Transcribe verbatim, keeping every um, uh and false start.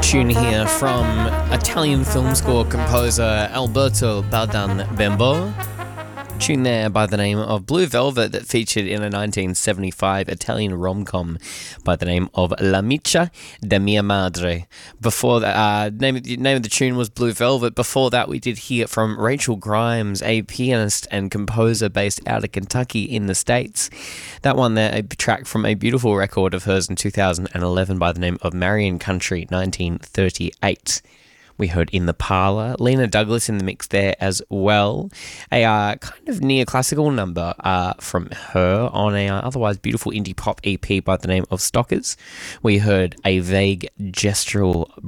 Tune here from Italian film score composer Alberto Baldan Bembo. Tune there by the name of Blue Velvet that featured in a nineteen seventy-five Italian rom-com by the name of L'amica de mia madre. Before that, uh, name, of the, name of the tune was Blue Velvet. Before that, we did hear from Rachel Grimes, a pianist and composer based out of Kentucky in the States. That one there, a track from a beautiful record of hers in two thousand eleven by the name of Marian Country, nineteen thirty-eight. We heard In the Parlour, Lena Douglas in the mix there as well. A uh, kind of neoclassical number uh, from her on a uh, otherwise beautiful indie pop E P by the name of Stalkers. We heard a vague gestural